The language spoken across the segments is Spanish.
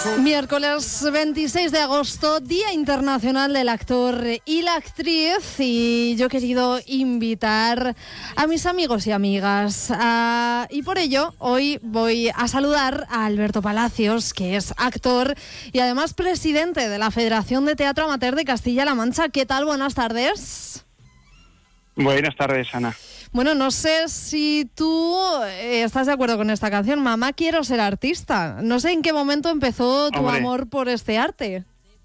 Miércoles 26 de agosto, Día Internacional del Actor y la Actriz, y yo he querido invitar a mis amigos y amigas y por ello hoy voy a saludar a Alberto Palacios, que es actor y además presidente de la Federación de Teatro Amateur de Castilla-La Mancha. ¿Qué tal? Buenas tardes. Buenas tardes, Ana. Bueno, no sé si tú estás de acuerdo con esta canción, Mamá, quiero ser artista. No sé en qué momento empezó tu amor por este arte.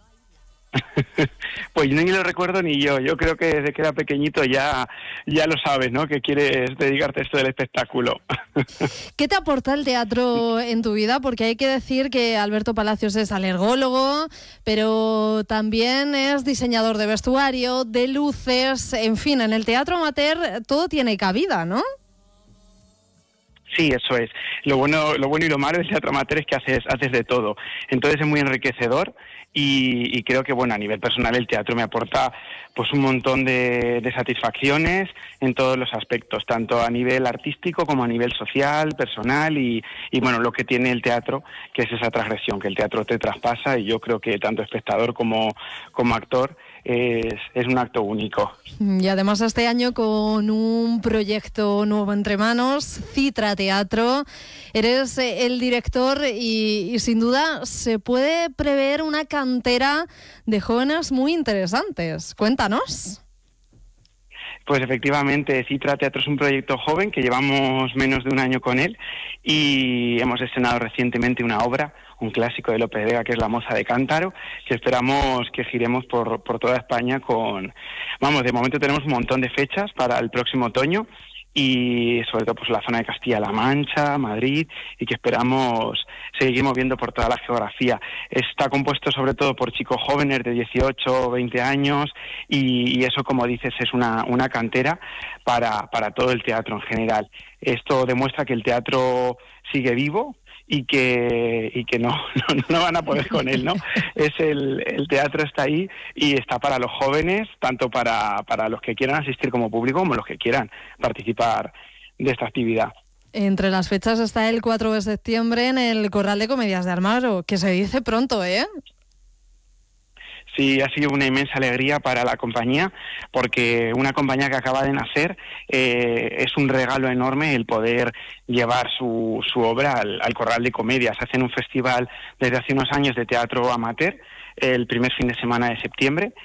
Pues ni lo recuerdo ni yo. Yo creo que desde que era pequeñito ya lo sabes, ¿no? Que quieres dedicarte a esto del espectáculo. ¿Qué te aporta el teatro en tu vida? Porque hay que decir que Alberto Palacios es alergólogo, pero también es diseñador de vestuario, de luces, en fin, en el teatro amateur todo tiene cabida, ¿no? Sí, eso es. Lo bueno y lo malo del teatro amateur es que haces de todo. Entonces es muy enriquecedor y creo que, bueno, a nivel personal el teatro me aporta pues un montón de satisfacciones en todos los aspectos, tanto a nivel artístico como a nivel social, personal y bueno, lo que tiene el teatro, que es esa transgresión, que el teatro te traspasa, y yo creo que tanto espectador como actor es un acto único. Y además este año con un proyecto nuevo entre manos, Citra Teatro, eres el director y sin duda se puede prever una cantera de jóvenes muy interesantes. Cuéntanos. Pues efectivamente, Citra Teatro es un proyecto joven que llevamos menos de un año con él y hemos estrenado recientemente una obra, un clásico de Lope de Vega, que es La Moza de Cántaro, que esperamos que giremos por toda España de momento tenemos un montón de fechas para el próximo otoño y sobre todo pues la zona de Castilla-La Mancha, Madrid, y que esperamos seguir moviendo por toda la geografía. Está compuesto sobre todo por chicos jóvenes de 18 o 20 años y eso, como dices, es una cantera para todo el teatro en general. Esto demuestra que el teatro sigue vivo y que no van a poder con él, ¿no? El teatro está ahí y está para los jóvenes, tanto para los que quieran asistir como público como los que quieran participar de esta actividad. Entre las fechas está el 4 de septiembre en el Corral de Comedias de Almagro, que se dice pronto, ¿eh? Sí, ha sido una inmensa alegría para la compañía, porque una compañía que acaba de nacer es un regalo enorme el poder llevar su obra al Corral de Comedias. Hacen un festival desde hace unos años de teatro amateur, el primer fin de semana de septiembre,